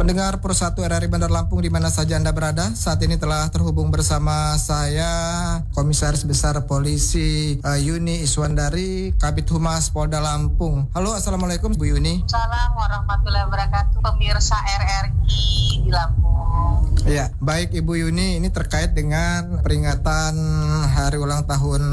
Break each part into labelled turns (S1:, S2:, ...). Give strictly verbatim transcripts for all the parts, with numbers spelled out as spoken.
S1: Pendengar Persatu R R I Bandar Lampung di mana saja Anda berada, saat ini telah terhubung bersama saya Komisaris Besar Polisi uh, Yuni Iswandari, Kabid Humas Polda Lampung. Halo, Assalamualaikum Bu Yuni.
S2: Assalamualaikum warahmatullahi wabarakatuh, pemirsa R R I di Lampung.
S1: Ya, baik Ibu Yuni, ini terkait dengan peringatan hari ulang tahun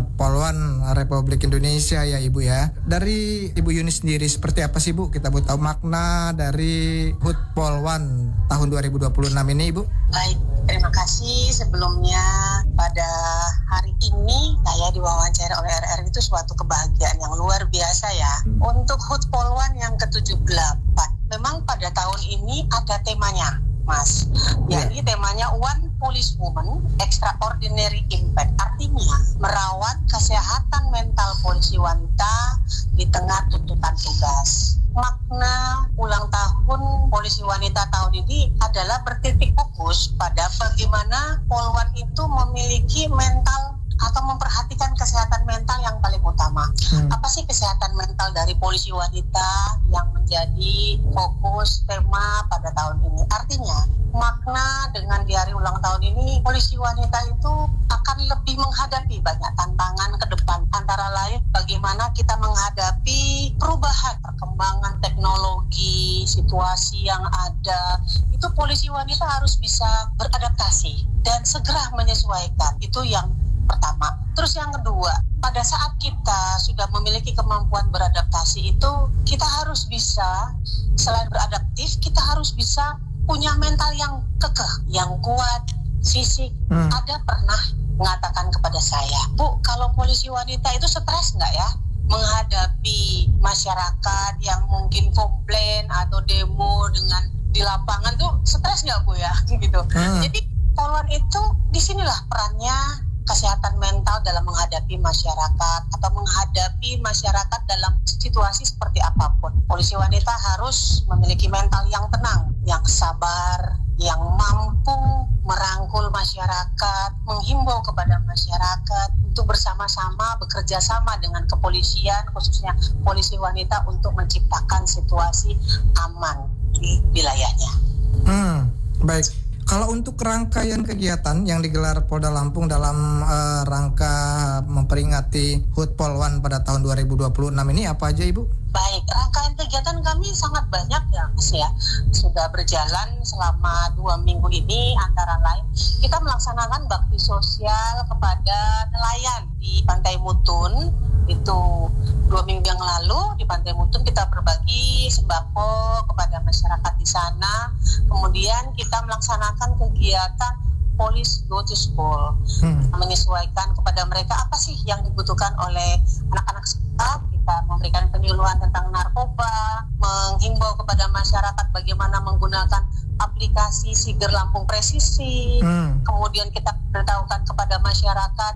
S1: Polwan Republik Indonesia ya Ibu ya. Dari Ibu Yuni sendiri seperti apa sih Bu? Kita butuh tahu makna dari H U T Polwan tahun dua ribu dua puluh enam ini Ibu.
S2: Baik, terima kasih sebelumnya. Pada hari ini saya diwawancara oleh R R I itu suatu kebahagiaan yang luar biasa ya. Hmm. Untuk H U T Polwan yang ke tujuh puluh delapan, memang pada tahun ini ada temanya Mas, yakni yeah. temanya One Police Woman Extraordinary Impact. Artinya merawat kesehatan mental polisi wanita di tengah tuntutan tugas. Makna ulang tahun polisi wanita tahun ini adalah bertitik fokus pada bagaimana Polwan itu memiliki mental atau memperhatikan kesehatan mental yang paling utama. Hmm. Apa sih kesehatan mental dari polisi wanita yang menjadi fokus tema pada tahun ini? Artinya, makna dengan di hari ulang tahun ini, polisi wanita itu akan lebih menghadapi banyak tantangan ke depan. Antara lain, bagaimana kita menghadapi perubahan, perkembangan teknologi, situasi yang ada. Itu polisi wanita harus bisa beradaptasi dan segera menyesuaikan. Itu yang pertama. Terus yang kedua, pada saat kita sudah memiliki kemampuan beradaptasi itu, kita harus bisa, selain beradaptif, kita harus bisa punya mental yang kekeh, yang kuat, fisik. Hmm. Ada pernah mengatakan kepada saya, Bu, kalau polisi wanita itu stres nggak ya menghadapi masyarakat yang mungkin komplain atau demo dengan di lapangan tuh stres nggak Bu ya? Gitu. Hmm. Jadi Polwan itu disinilah perannya kesehatan mental dalam menghadapi masyarakat atau menghadapi masyarakat dalam situasi seperti apapun. Polisi wanita harus memiliki mental yang tenang, yang sabar, yang mampu merangkul masyarakat, menghimbau kepada masyarakat untuk bersama-sama bekerja sama dengan kepolisian, khususnya polisi wanita untuk menciptakan situasi aman di wilayahnya.
S1: Hmm, baik. Kalau untuk rangkaian kegiatan yang digelar Polda Lampung dalam uh, rangka memperingati H U T Polwan pada tahun dua ribu dua puluh enam ini apa aja Ibu?
S2: Baik, rangkaian kegiatan kami sangat banyak ya Mas ya. Sudah berjalan selama dua minggu ini, antara lain kita melaksanakan bakti sosial kepada nelayan di Pantai Mutun. Itu dua minggu yang lalu di Pantai Mutun kita berbagi sembako kepada masyarakat di sana. Kemudian kita melaksanakan kegiatan Police Go to School, hmm. menyesuaikan kepada mereka apa sih yang dibutuhkan oleh anak-anak sekolah. Kita memberikan penyuluhan tentang narkoba, menghimbau kepada masyarakat bagaimana menggunakan aplikasi Siger Lampung Presisi. Hmm. Kemudian kita beritahukan kepada masyarakat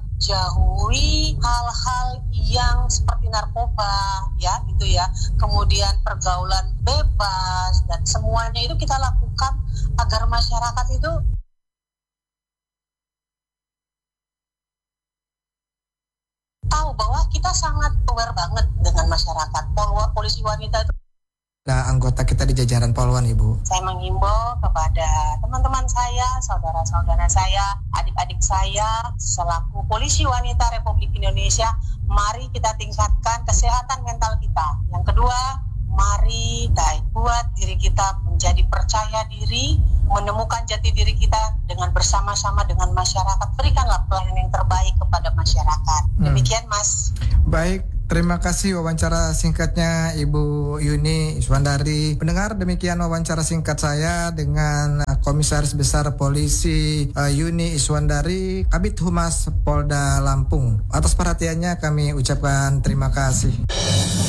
S2: jauhi hal-hal yang seperti narkoba, ya gitu ya. Kemudian pergaulan bebas dan semuanya itu kita lakukan agar masyarakat itu tahu bahwa kita sangat aware banget dengan masyarakat. Pol- polisi wanita itu
S1: Nah, anggota kita di jajaran Polwan Ibu.
S2: Saya menghimbau kepada teman-teman saya, saudara-saudara saya, adik-adik saya, selaku polisi wanita Republik Indonesia, mari kita tingkatkan kesehatan mental kita. Yang kedua, mari kita buat diri kita menjadi percaya diri, menemukan jati diri kita dengan bersama-sama dengan masyarakat. Berikanlah pelayanan yang terbaik kepada masyarakat. Demikian Mas.
S1: Baik. Terima kasih wawancara singkatnya Ibu Yuni Iswandari. Pendengar, demikian wawancara singkat saya dengan Komisaris Besar Polisi uh, Yuni Iswandari, Kabid Humas Polda Lampung. Atas perhatiannya kami ucapkan terima kasih.